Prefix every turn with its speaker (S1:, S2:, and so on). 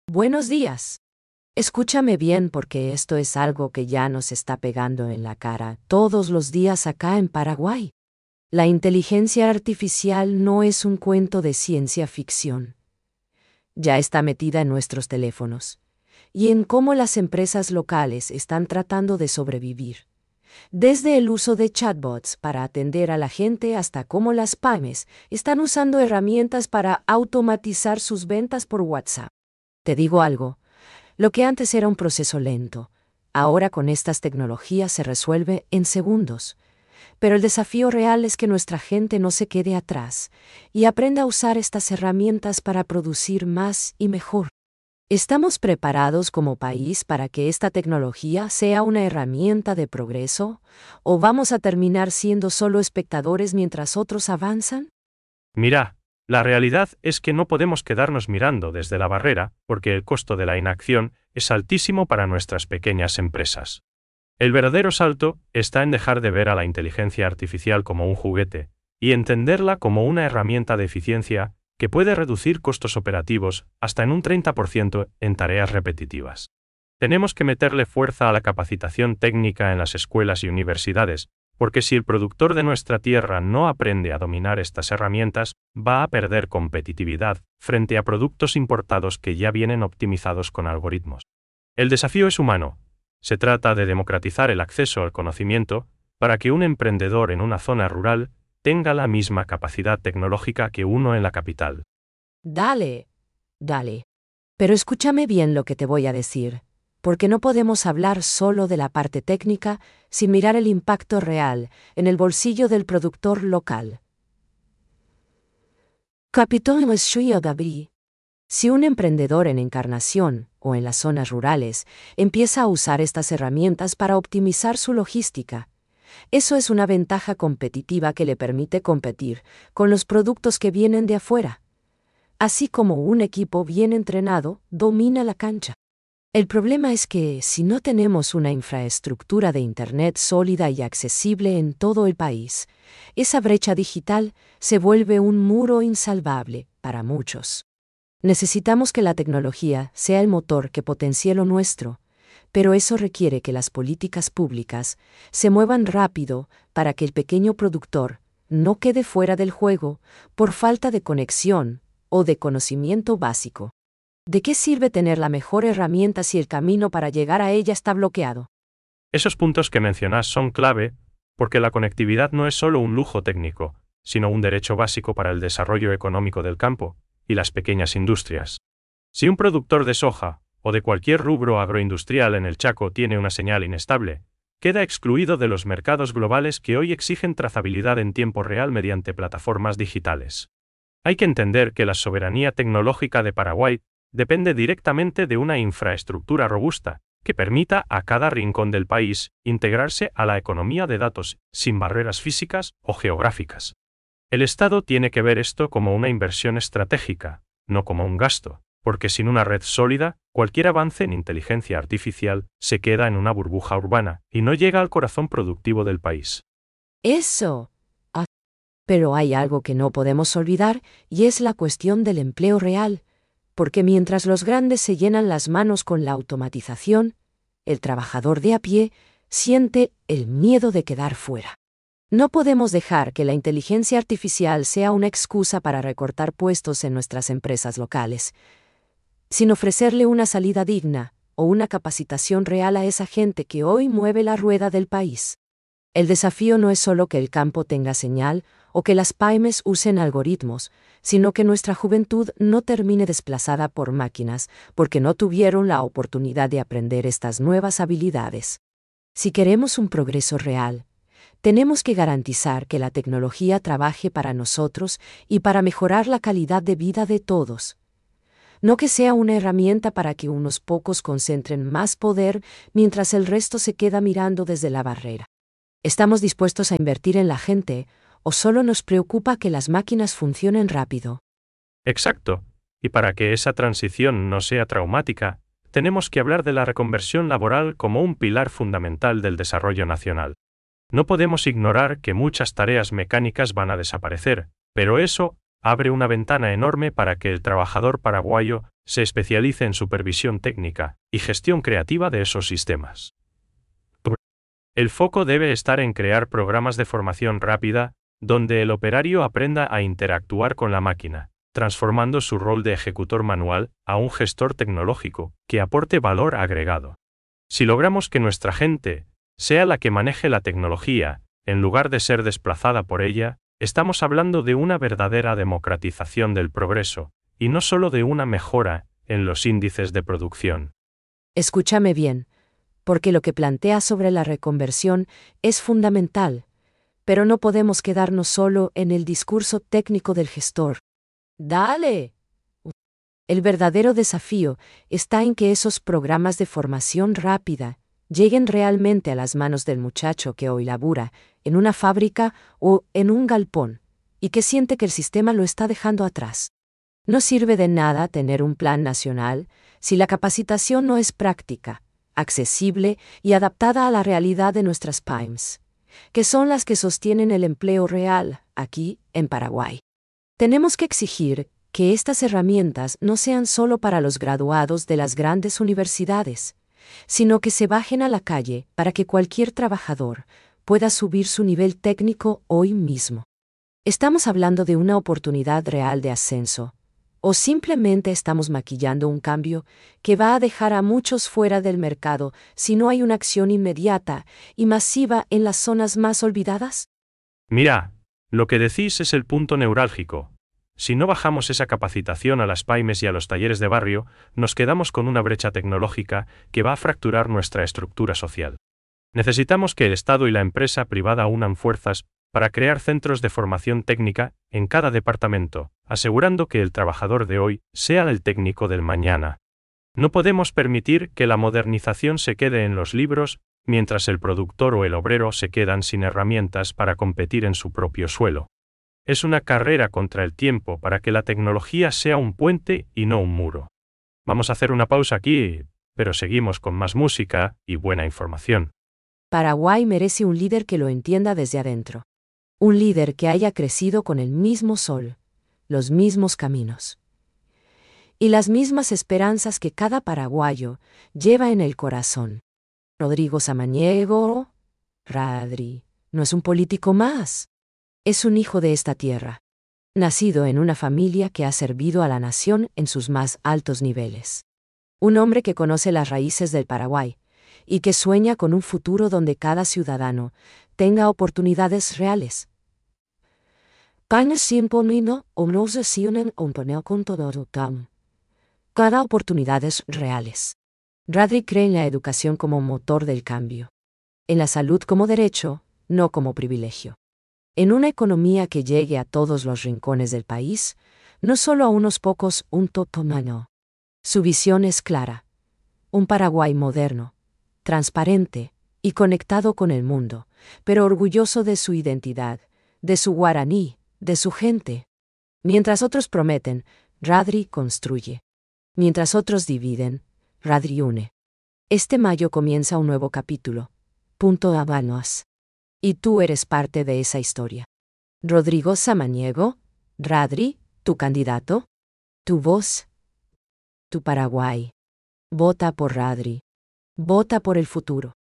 S1: Buenos días. Escúchame bien porque esto es algo que ya nos está pegando en la cara todos los días acá en Paraguay. La inteligencia artificial no es un cuento de ciencia ficción. Ya está metida en nuestros teléfonos y en cómo las empresas locales están tratando de sobrevivir. Desde el uso de chatbots para atender a la gente hasta cómo las pymes están usando herramientas para automatizar sus ventas por WhatsApp. Te digo algo. Lo que antes era un proceso lento, ahora con estas tecnologías se resuelve en segundos. Pero el desafío real es que nuestra gente no se quede atrás y aprenda a usar estas herramientas para producir más y mejor. ¿Estamos preparados como país para que esta tecnología sea una herramienta de progreso? ¿O vamos a terminar siendo solo espectadores mientras otros avanzan?
S2: Mira, la realidad es que no podemos quedarnos mirando desde la barrera, porque el costo de la inacción es altísimo para nuestras pequeñas empresas. El verdadero salto está en dejar de ver a la inteligencia artificial como un juguete, y entenderla como una herramienta de eficiencia que puede reducir costos operativos hasta en un 30% en tareas repetitivas. Tenemos que meterle fuerza a la capacitación técnica en las escuelas y universidades, porque si el productor de nuestra tierra no aprende a dominar estas herramientas, va a perder competitividad frente a productos importados que ya vienen optimizados con algoritmos. El desafío es humano. Se trata de democratizar el acceso al conocimiento para que un emprendedor en una zona rural tenga la misma capacidad tecnológica que uno en la capital.
S1: Dale. Pero escúchame bien lo que te voy a decir, porque no podemos hablar solo de la parte técnica sin mirar el impacto real en el bolsillo del productor local. Capitán Gabriel. Si un emprendedor en Encarnación o en las zonas rurales empieza a usar estas herramientas para optimizar su logística, eso es una ventaja competitiva que le permite competir con los productos que vienen de afuera. Así como un equipo bien entrenado domina la cancha. El problema es que si no tenemos una infraestructura de Internet sólida y accesible en todo el país, esa brecha digital se vuelve un muro insalvable para muchos. Necesitamos que la tecnología sea el motor que potencie lo nuestro, pero eso requiere que las políticas públicas se muevan rápido para que el pequeño productor no quede fuera del juego por falta de conexión o de conocimiento básico. ¿De qué sirve tener la mejor herramienta si el camino para llegar a ella está bloqueado?
S2: Esos puntos que mencionas son clave, porque la conectividad no es solo un lujo técnico, sino un derecho básico para el desarrollo económico del campo y las pequeñas industrias. Si un productor de soja o de cualquier rubro agroindustrial en el Chaco tiene una señal inestable, queda excluido de los mercados globales que hoy exigen trazabilidad en tiempo real mediante plataformas digitales. Hay que entender que la soberanía tecnológica de Paraguay depende directamente de una infraestructura robusta que permita a cada rincón del país integrarse a la economía de datos sin barreras físicas o geográficas. El Estado tiene que ver esto como una inversión estratégica, no como un gasto, porque sin una red sólida, cualquier avance en inteligencia artificial se queda en una burbuja urbana y no llega al corazón productivo del país.
S1: Eso. Pero hay algo que no podemos olvidar y es la cuestión del empleo real, porque mientras los grandes se llenan las manos con la automatización, el trabajador de a pie siente el miedo de quedar fuera. No podemos dejar que la inteligencia artificial sea una excusa para recortar puestos en nuestras empresas locales, sin ofrecerle una salida digna o una capacitación real a esa gente que hoy mueve la rueda del país. El desafío no es solo que el campo tenga señal o que las pymes usen algoritmos, sino que nuestra juventud no termine desplazada por máquinas porque no tuvieron la oportunidad de aprender estas nuevas habilidades. Si queremos un progreso real, tenemos que garantizar que la tecnología trabaje para nosotros y para mejorar la calidad de vida de todos. No que sea una herramienta para que unos pocos concentren más poder mientras el resto se queda mirando desde la barrera. ¿Estamos dispuestos a invertir en la gente o solo nos preocupa que las máquinas funcionen rápido?
S2: Exacto. Y para que esa transición no sea traumática, tenemos que hablar de la reconversión laboral como un pilar fundamental del desarrollo nacional. No podemos ignorar que muchas tareas mecánicas van a desaparecer, pero eso abre una ventana enorme para que el trabajador paraguayo se especialice en supervisión técnica y gestión creativa de esos sistemas. El foco debe estar en crear programas de formación rápida, donde el operario aprenda a interactuar con la máquina, transformando su rol de ejecutor manual a un gestor tecnológico que aporte valor agregado. Si logramos que nuestra gente sea la que maneje la tecnología, en lugar de ser desplazada por ella, estamos hablando de una verdadera democratización del progreso, y no solo de una mejora en los índices de producción.
S1: Escúchame bien, porque lo que plantea sobre la reconversión es fundamental, pero no podemos quedarnos solo en el discurso técnico del gestor. ¡Dale! El verdadero desafío está en que esos programas de formación rápida lleguen realmente a las manos del muchacho que hoy labura en una fábrica o en un galpón, y que siente que el sistema lo está dejando atrás. No sirve de nada tener un plan nacional si la capacitación no es práctica, accesible y adaptada a la realidad de nuestras pymes, que son las que sostienen el empleo real aquí en Paraguay. Tenemos que exigir que estas herramientas no sean solo para los graduados de las grandes universidades, sino que se bajen a la calle para que cualquier trabajador pueda subir su nivel técnico hoy mismo. ¿Estamos hablando de una oportunidad real de ascenso, o simplemente estamos maquillando un cambio que va a dejar a muchos fuera del mercado si no hay una acción inmediata y masiva en las zonas más olvidadas?
S2: Mira, lo que decís es el punto neurálgico. Si no bajamos esa capacitación a las pymes y a los talleres de barrio, nos quedamos con una brecha tecnológica que va a fracturar nuestra estructura social. Necesitamos que el Estado y la empresa privada unan fuerzas para crear centros de formación técnica en cada departamento, asegurando que el trabajador de hoy sea el técnico del mañana. No podemos permitir que la modernización se quede en los libros, mientras el productor o el obrero se quedan sin herramientas para competir en su propio suelo. Es una carrera contra el tiempo para que la tecnología sea un puente y no un muro. Vamos a hacer una pausa aquí, pero seguimos con más música y buena información.
S1: Paraguay merece un líder que lo entienda desde adentro. Un líder que haya crecido con el mismo sol, los mismos caminos y las mismas esperanzas que cada paraguayo lleva en el corazón. Rodrigo Samaniego, Radri, no es un político más. Es un hijo de esta tierra, nacido en una familia que ha servido a la nación en sus más altos niveles. Un hombre que conoce las raíces del Paraguay y que sueña con un futuro donde cada ciudadano tenga oportunidades reales. Cada oportunidades reales. Radri cree en la educación como motor del cambio, en la salud como derecho, no como privilegio. En una economía que llegue a todos los rincones del país, no solo a unos pocos, un totomano. Su visión es clara. Un Paraguay moderno, transparente y conectado con el mundo, pero orgulloso de su identidad, de su guaraní, de su gente. Mientras otros prometen, Radri construye. Mientras otros dividen, Radri une. Este mayo comienza un nuevo capítulo. Punto Habanos. Y tú eres parte de esa historia. Rodrigo Samaniego, Radri, tu candidato, tu voz, tu Paraguay. Vota por Radri. Vota por el futuro.